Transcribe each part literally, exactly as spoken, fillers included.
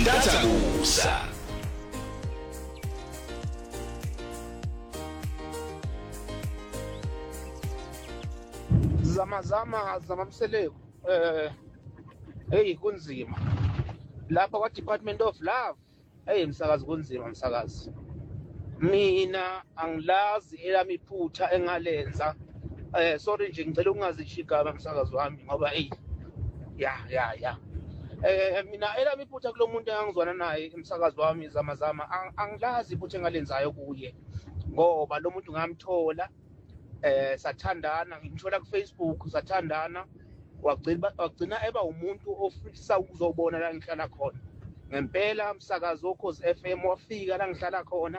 Ingatabusa. Zama zama zama mseleko eh hey kunzima lapha kwa Department of Love. Hey msakazi, kunzima msakazi, mina angilazi elami iphutha engalenza. Eh sorry nje ngicela ungazishigama msakazi wami ngoba hey ya ya ya eh mina elami iphutha kulo muntu engangizwana naye umsakazi wami zama zama angilazi iphutha engalenzayo kuye ngoba lo muntu ngamthola eh sathandana, ngimthola ku Facebook sathandana, wagcina wagcina eba umuntu ofisa ukuzobona la ngihlala khona. Ngempela umsakazi woKhozi F M wafika la ngihlala khona,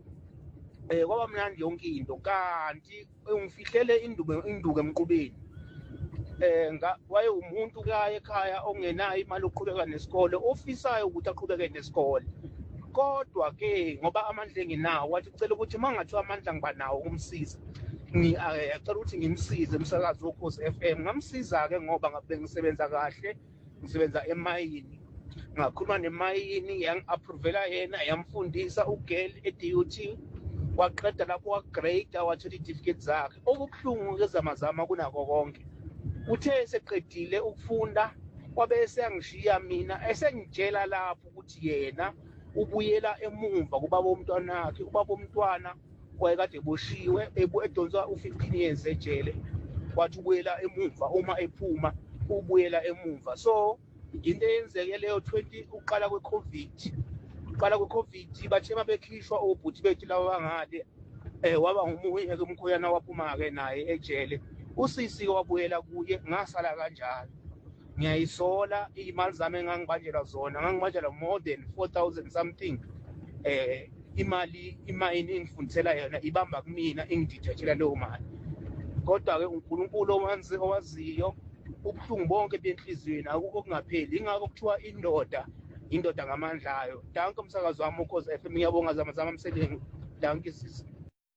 eh kwaba mnandi yonke into, kanti ungifihlele induku induku emqubeni. Eh nga waye umuntu kaye ekhaya ongenayo imali oqhubeka nesikole, ofisayo ukuthi aqhubeke nesikole. Kodwa ke ngoba amandla enginawo wathi ucela ukuthi mangathiwa amandla ngiba nawo ukumsiza, ngiyacela ukuthi ngimsize umsakazi woKhozi F M. Ngamsiza ke ngoba ngabe ngisebenza kahle, ngisebenza emayini, ngakhuluma nemayini, yang-approvela yena, yamfundisa ugirl e-D U T, waqeda lapho wagrade wathola certificate zakhe. Okubuhlungu ke zamazama kunako konke, uthe eseqedile ukufunda wabe eseyangishiya mina, esengitshela lapho ukuthi yena ubuyela emumva kubaba womntwana wakhe. Ubaba womntwana wayekade eboshiwe edonswa u-fifteen years ejele, wathi ubuyela emumva, uma ephuma ubuyela emumva. So into eyenzeke leyo twenty uqala kwe-COVID, uqala kwe-COVID bathe mabekhishwa obhuti bethu laba ngale, eh waba ngumunye ke umkhuyana waphuma-ke naye ejele. Usisi wabuyela kuye, ngasala kanjalo. Ngiyayisola iy'mali zami engangibanjelwa zona, ngangibanjelwa more than four thousand something. Eh imali imayini engifundisela yona ibamba kumina, engididethela leyo mali. Kodwa-ke uNkulunkulu owaziyo ubuhlungu bonke benhliziyweni akukho kungapheli. Ingakho kuthiwa indoda indoda ngamandla ayo. Danke umsakazi wami uKhozi F M, ngiyabonga zama zama msebenzi. Danke sisi.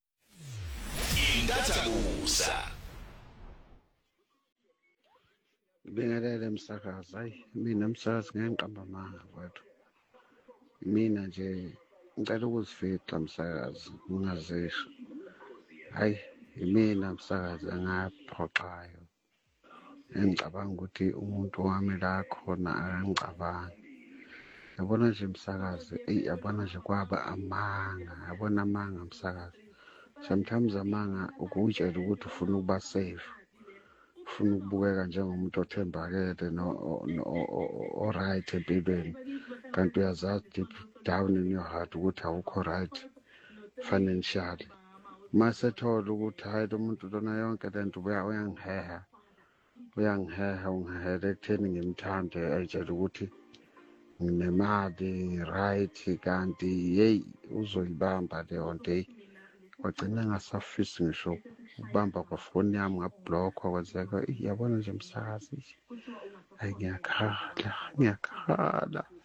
Ingatabusa. Bingelele msakazi. Hayi mina msakazi ngeke ngiqamba amanga kwethu. Mina nje ngicela ukuzifica msakazi, ngingazisho. Hayi imina msakazi angaphoxayo. Engicabanga ukuthi umuntu wami la khona akangicabangi. Yabona nje msakazi, ey yabona nje kwaba amanga, yabona amanga msakazi. Sometimes amanga ukutshela ukuthi ufuna ukuba safe, ufuna ukubukeka njengomuntu othembakele no o right empilweni, kanti uyazazi deep down in your heart ukuthi awukho right financially. Masethola ukuthi hayi lo muntu lona yonke lento uyangiheha, uyangiheha ungihehela ekutheni ngimthande, ayitshela ukuthi nginemali right, kanti hey uzoyibamba leyo nto. Wagcina ngasafisi ngisho ukubamba kwafoni yami, ngablockwa kwenzeka. Yabona nje msakazi, hayi ngiyakhala ngiyakhala.